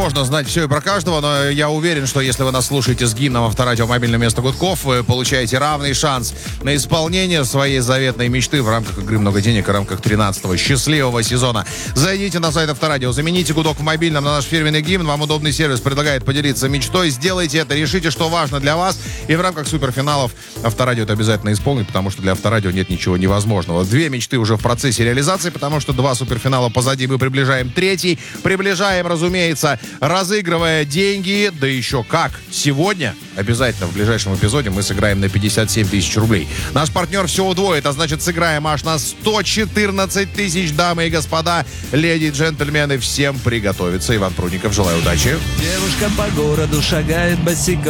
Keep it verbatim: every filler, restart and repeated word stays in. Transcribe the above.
невозможно знать все и про каждого, но я уверен, что если вы нас слушаете с гимном Авторадио «Мобильное место Гудков», вы получаете равный шанс на исполнение своей заветной мечты в рамках игры «Много денег» и в рамках тринадцатого счастливого сезона. Зайдите на сайт Авторадио, замените гудок в мобильном на наш фирменный гимн. Вам удобный сервис предлагает поделиться мечтой. Сделайте это, решите, что важно для вас. И в рамках суперфиналов Авторадио это обязательно исполнит, потому что для Авторадио нет ничего невозможного. Две мечты уже в процессе реализации, потому что два суперфинала позади, мы приближаем третий. Приближаем, разумеется, разыгрывая деньги. Да еще как. Сегодня, обязательно в ближайшем эпизоде, мы сыграем на пятьдесят семь тысяч рублей. Наш партнер все удвоит, а значит, сыграем аж на сто четырнадцать тысяч, дамы и господа, леди и джентльмены. Всем приготовиться. Иван Прудников, желаю удачи. Девушка по городу шагает босиком.